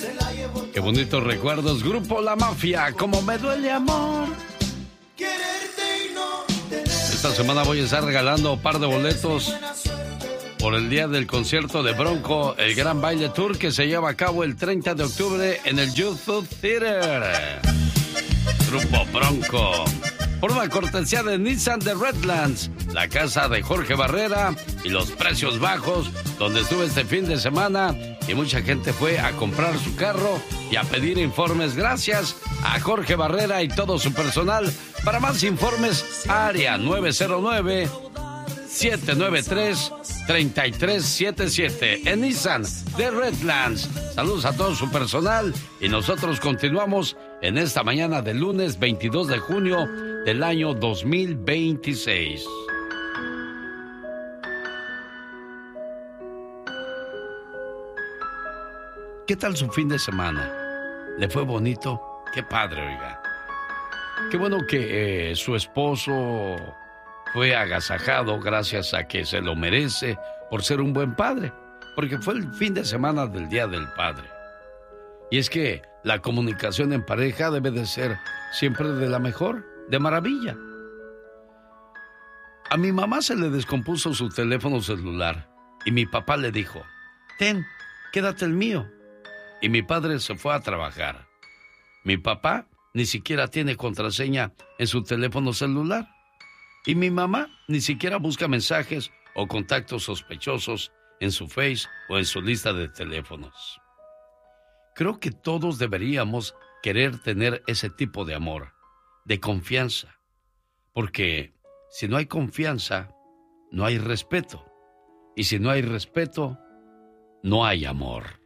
Qué bonitos recuerdos. Grupo La Mafia, como me duele amor. Esta semana voy a estar regalando un par de boletos por el día del concierto de Bronco, el Gran Baile Tour, que se lleva a cabo el 30 de octubre en el YouTube Theater. Grupo Bronco. Por una cortesía de Nissan de Redlands, la casa de Jorge Barrera y los precios bajos, donde estuve este fin de semana y mucha gente fue a comprar su carro y a pedir informes. Gracias a Jorge Barrera y todo su personal. Para más informes, área 909-793-3377 en Nissan de Redlands. Saludos a todo su personal y nosotros continuamos en esta mañana de lunes 22 de junio del año 2026. ¿Qué tal su fin de semana? ¿Le fue bonito? Qué padre, oiga. Qué bueno que su esposo fue agasajado gracias a que se lo merece por ser un buen padre, porque fue el fin de semana del Día del Padre. Y es que la comunicación en pareja debe de ser siempre de la mejor, de maravilla. A mi mamá se le descompuso su teléfono celular y mi papá le dijo, ten, quédate el mío. Y mi padre se fue a trabajar. Mi papá ni siquiera tiene contraseña en su teléfono celular. Y mi mamá ni siquiera busca mensajes o contactos sospechosos en su Face o en su lista de teléfonos. Creo que todos deberíamos querer tener ese tipo de amor, de confianza. Porque si no hay confianza, no hay respeto. Y si no hay respeto, no hay amor.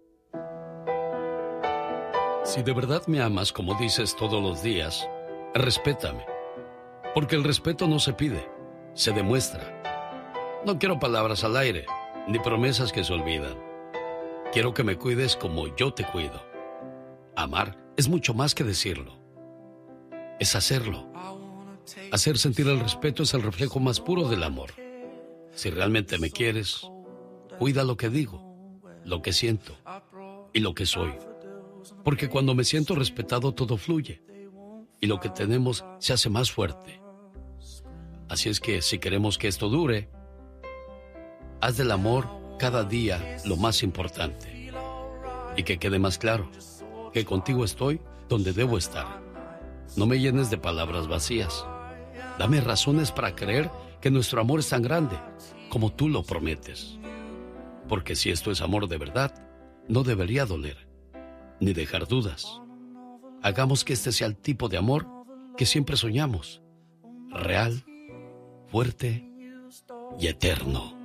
Si de verdad me amas como dices todos los días, respétame. Porque el respeto no se pide, se demuestra. No quiero palabras al aire, ni promesas que se olvidan. Quiero que me cuides como yo te cuido. Amar es mucho más que decirlo. Es hacerlo. Hacer sentir el respeto es el reflejo más puro del amor. Si realmente me quieres, cuida lo que digo, lo que siento y lo que soy. Porque cuando me siento respetado todo fluye y lo que tenemos se hace más fuerte. Así es que si queremos que esto dure, haz del amor cada día lo más importante. Y que quede más claro que contigo estoy donde debo estar. No me llenes de palabras vacías. Dame razones para creer que nuestro amor es tan grande como tú lo prometes. Porque si esto es amor de verdad, no debería doler, ni dejar dudas. Hagamos que este sea el tipo de amor que siempre soñamos. Real, fuerte y eterno.